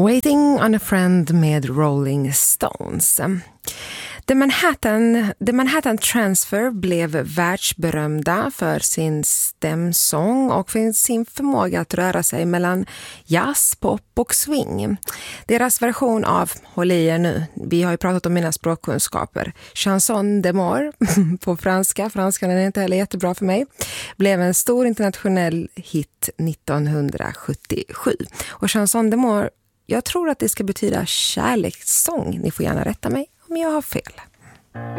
Waiting on a Friend med Rolling Stones. The Manhattan Transfer blev världsberömda för sin stämsång och för sin förmåga att röra sig mellan jazz, pop och swing. Deras version av, håll i er nu, vi har ju pratat om mina språkkunskaper, Chanson d'amour på franskan är inte heller jättebra för mig, blev en stor internationell hit 1977. Och Chanson d'amour, jag tror att det ska betyda kärlekssång. Ni får gärna rätta mig om jag har fel.